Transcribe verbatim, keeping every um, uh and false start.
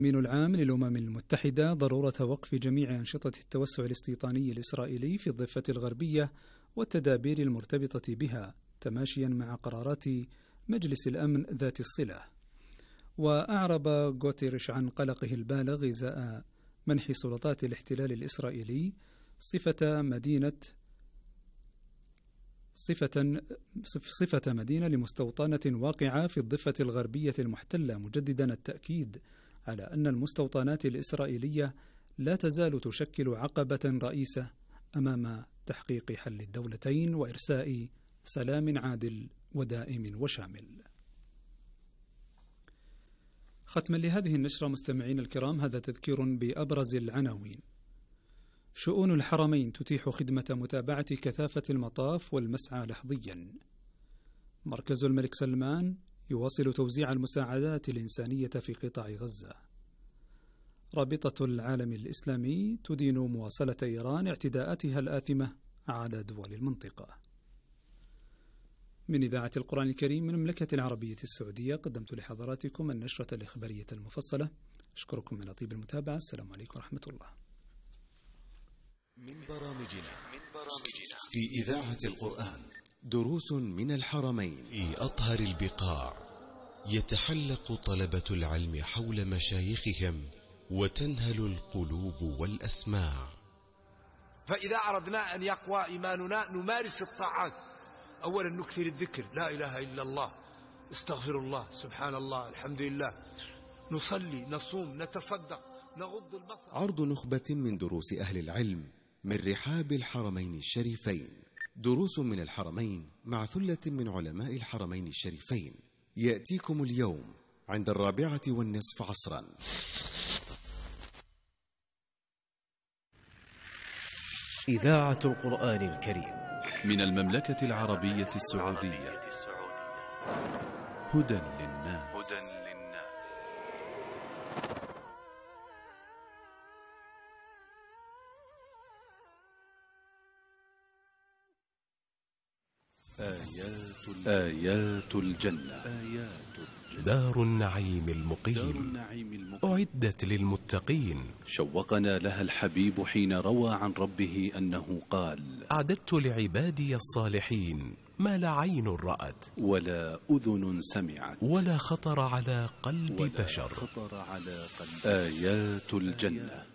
الأمين العام للأمم المتحدة ضرورة وقف جميع أنشطة التوسع الاستيطاني الإسرائيلي في الضفة الغربية والتدابير المرتبطة بها تماشيا مع قرارات مجلس الأمن ذات الصلة. وأعرب غوتيريش عن قلقه البالغ إزاء منح سلطات الاحتلال الإسرائيلي صفة مدينة صفة صفة مدينة لمستوطنة واقعة في الضفة الغربية المحتلة، مجددا التأكيد على أن المستوطنات الإسرائيلية لا تزال تشكل عقبة رئيسة أمام تحقيق حل الدولتين وإرساء سلام عادل ودائم وشامل. ختما لهذه النشرة مستمعين الكرام، هذا تذكير بأبرز العناوين. شؤون الحرمين تتيح خدمة متابعة كثافة المطاف والمسعى لحظيا. مركز الملك سلمان يواصل توزيع المساعدات الإنسانية في قطاع غزة. رابطة العالم الإسلامي تدين مواصلة إيران اعتداءاتها الآثمة على دول المنطقة. من إذاعة القرآن الكريم من المملكة العربية السعودية قدمت لحضراتكم النشرة الإخبارية المفصلة. أشكركم من طيب المتابعة. السلام عليكم ورحمة الله. من برامجنا في إذاعة القرآن دروس من الحرمين. في أطهر البقاع يتحلق طلبة العلم حول مشايخهم وتنهل القلوب والأسماع. فإذا أردنا أن يقوى إيماننا نمارس الطاعات. أولا نكثر الذكر، لا إله إلا الله، استغفر الله، سبحان الله، الحمد لله، نصلي، نصوم، نتصدق، نغض البصر. عرض نخبة من دروس أهل العلم من رحاب الحرمين الشريفين. دروس من الحرمين مع ثلة من علماء الحرمين الشريفين يأتيكم اليوم عند الرابعة والنصف عصرا. إذاعة القرآن الكريم من المملكة العربية السعودية. هدى للناس. آيات آيات الجنة. آيات دار النعيم المقيم. دار النعيم المقيم أعدت للمتقين. شوقنا لها الحبيب حين روى عن ربه أنه قال: أعددت لعبادي الصالحين ما لا عين رأت ولا أذن سمعت ولا خطر على قلب ولا بشر. خطر على قلب. آيات الجنة